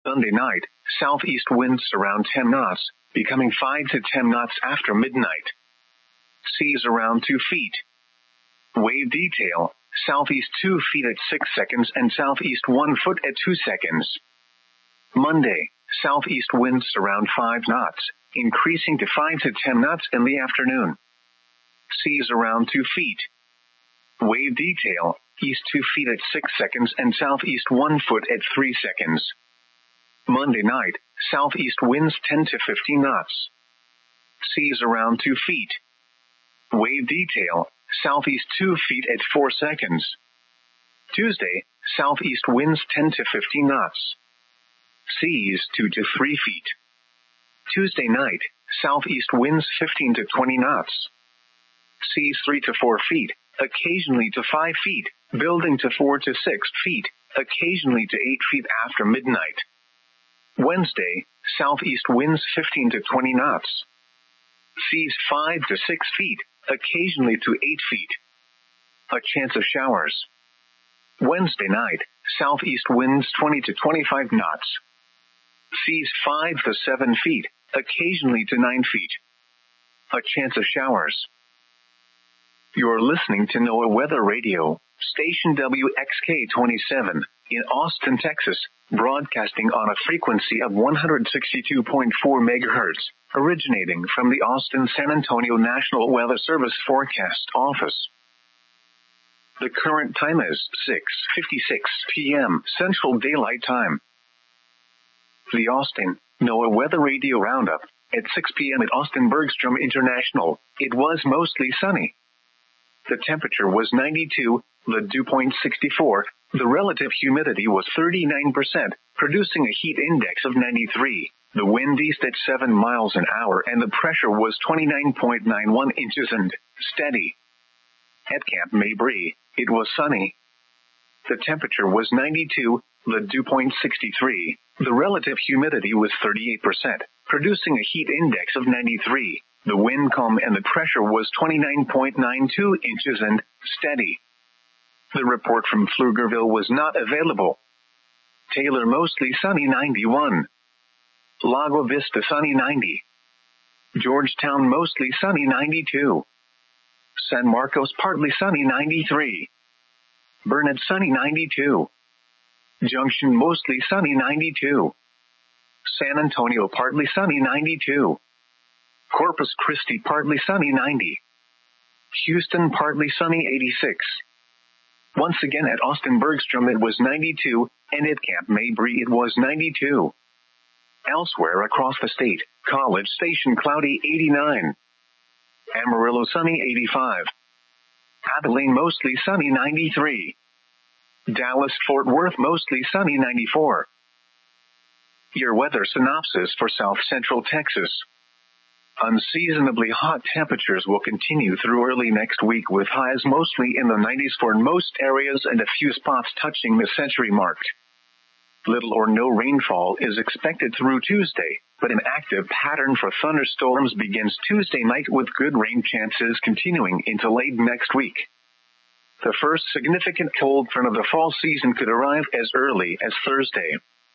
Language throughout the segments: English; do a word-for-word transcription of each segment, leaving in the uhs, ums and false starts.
Sunday night, southeast winds around ten knots, becoming five to ten knots after midnight. Seas around two feet. Wave detail, southeast two feet at six seconds and southeast one foot at two seconds. Monday, southeast winds around five knots, increasing to five to ten knots in the afternoon. Seas around two feet. Wave detail, east two feet at six seconds and southeast one foot at three seconds. Monday night, southeast winds ten to fifteen knots. Seas around two feet. Wave detail, southeast two feet at four seconds. Tuesday, southeast winds ten to fifteen knots. Seas two to three feet. Tuesday night, southeast winds fifteen to twenty knots. Seas three to four feet, occasionally to five feet, building to four to six feet, occasionally to eight feet after midnight. Wednesday, southeast winds fifteen to twenty knots. Seas five to six feet, occasionally to eight feet. A chance of showers. Wednesday night, southeast winds twenty to twenty-five knots. Seas five to seven feet, occasionally to nine feet. A chance of showers. You're listening to NOAA Weather Radio, station W X K twenty-seven, in Austin, Texas, broadcasting on a frequency of one hundred sixty-two point four megahertz, originating from the Austin-San Antonio National Weather Service Forecast Office. The current time is six fifty-six p.m. Central Daylight Time. The Austin NOAA Weather Radio Roundup. At six p.m. at Austin Bergstrom International, it was mostly sunny. The temperature was ninety-two, the dew point sixty-four, the relative humidity was thirty-nine percent, producing a heat index of ninety-three. The wind east at seven miles an hour and the pressure was twenty-nine point nine one inches and steady. At Camp Mabry, it was sunny. The temperature was ninety-two, the dew point sixty-three, the relative humidity was thirty-eight percent, producing a heat index of ninety-three. The wind calm and the pressure was twenty-nine point nine two inches and steady. The report from Pflugerville was not available. Taylor mostly sunny ninety-one. Lago Vista sunny ninety. Georgetown mostly sunny ninety-two. San Marcos partly sunny ninety-three. Burnett sunny ninety-two. Junction mostly sunny ninety-two. San Antonio partly sunny ninety-two. Corpus Christi partly sunny ninety. Houston partly sunny eighty-six. Once again at Austin Bergstrom it was ninety-two, and at Camp Mabry it was ninety-two. Elsewhere across the state, College Station cloudy eighty-nine. Amarillo sunny eighty-five. Abilene mostly sunny ninety-three. Dallas Fort Worth mostly sunny ninety-four. Your weather synopsis for South Central Texas. Unseasonably hot temperatures will continue through early next week with highs mostly in the nineties for most areas and a few spots touching the century mark. Little or no rainfall is expected through Tuesday, but an active pattern for thunderstorms begins Tuesday night with good rain chances continuing into late next week. The first significant cold front of the fall season could arrive as early as Thursday.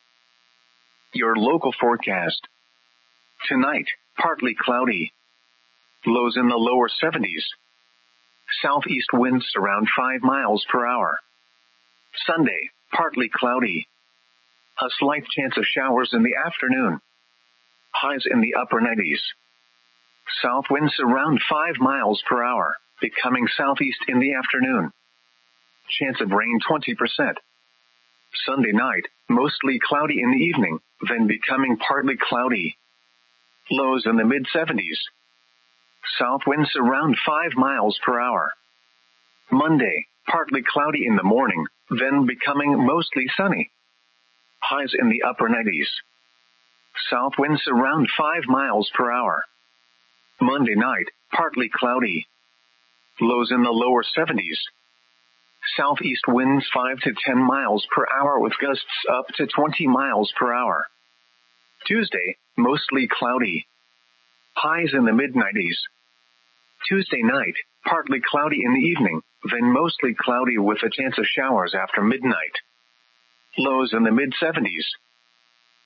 Your local forecast. Tonight, partly cloudy. Lows in the lower seventies. Southeast winds around five miles per hour. Sunday, partly cloudy. A slight chance of showers in the afternoon. Highs in the upper nineties. South winds around five miles per hour, becoming southeast in the afternoon. Chance of rain twenty percent. Sunday night, mostly cloudy in the evening, then becoming partly cloudy. Lows in the mid-seventies. South winds around five miles per hour. Monday, partly cloudy in the morning, then becoming mostly sunny. Highs in the upper nineties. South winds around five miles per hour. Monday night, partly cloudy. Lows in the lower seventies. Southeast winds five to ten miles per hour with gusts up to twenty miles per hour. Tuesday, mostly cloudy. Highs in the mid-nineties. Tuesday night, partly cloudy in the evening, then mostly cloudy with a chance of showers after midnight. Lows in the mid-seventies.